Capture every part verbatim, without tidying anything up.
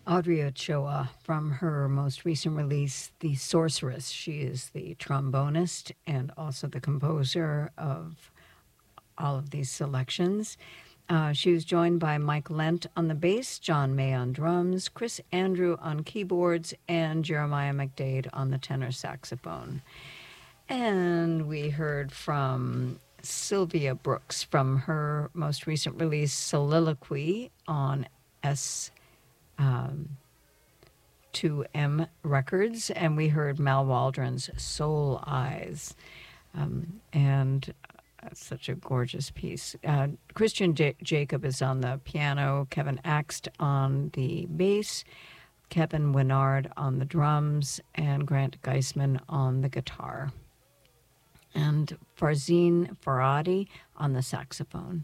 Audrey Ochoa from her most recent release, The Sorceress. She is the trombonist and also the composer of all of these selections. Uh, she was joined by Mike Lent on the bass, John May on drums, Chris Andrew on keyboards, and Jeremiah McDade on the tenor saxophone. And we heard from Sylvia Brooks from her most recent release, Soliloquy, on S. Um, two M Records, and we heard Mal Waldron's Soul Eyes. Um, and that's such a gorgeous piece. Uh, Christian J- Jacob is on the piano, Kevin Axt on the bass, Kevin Winard on the drums, and Grant Geisman on the guitar. And Farzine Faradi on the saxophone.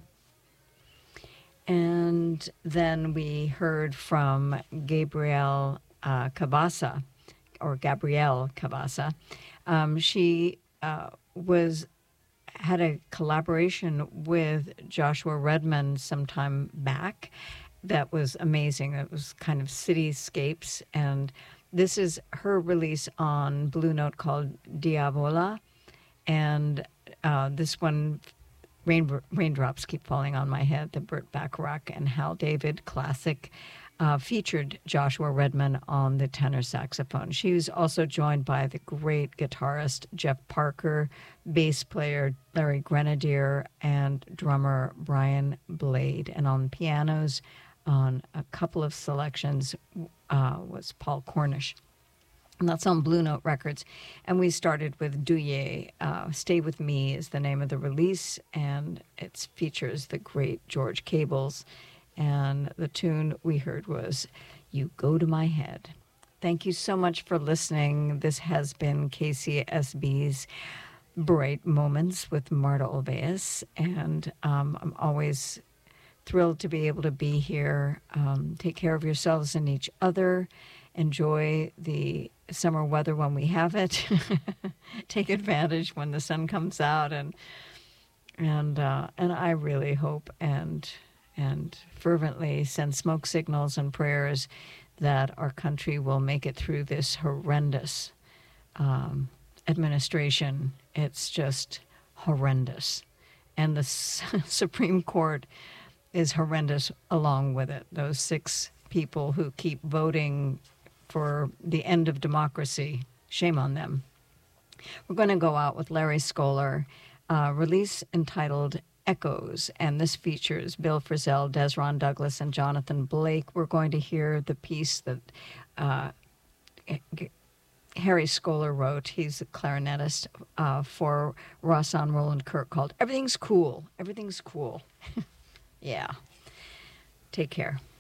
And then we heard from Gabrielle uh, Cabasa, or Gabrielle Cabasa. Um, she uh, was had a collaboration with Joshua Redman some time back that was amazing. It was kind of cityscapes, and this is her release on Blue Note called Diavola, and uh, this one. Rain, Raindrops Keep Falling on My Head, the Burt Bacharach and Hal David classic, uh, featured Joshua Redman on the tenor saxophone. She was also joined by the great guitarist Jeff Parker, bass player Larry Grenadier, and drummer Brian Blade. And on pianos, on a couple of selections, uh, was Paul Cornish. And that's on Blue Note Records. And we started with Douye. Uh, Stay With Me is the name of the release, and it features the great George Cables. And the tune we heard was You Go to My Head. Thank you so much for listening. This has been K C S B's Bright Moments with Marta Olveas. And um, I'm always thrilled to be able to be here. Um, take care of yourselves and each other. Enjoy the summer weather when we have it. Take advantage when the sun comes out, and and uh, and I really hope and and fervently send smoke signals and prayers that our country will make it through this horrendous um, administration. It's just horrendous, and the S- Supreme Court is horrendous along with it. Those six people who keep voting for the end of democracy. Shame on them. We're going to go out with Larry Scholar, a release entitled Echoes, and this features Bill Frisell, Desron Douglas, and Jonathan Blake. We're going to hear the piece that uh, Harry Scholar wrote. He's a clarinetist uh, for Rahsaan Roland Kirk, called Everything's Cool. Everything's Cool. Yeah. Take care.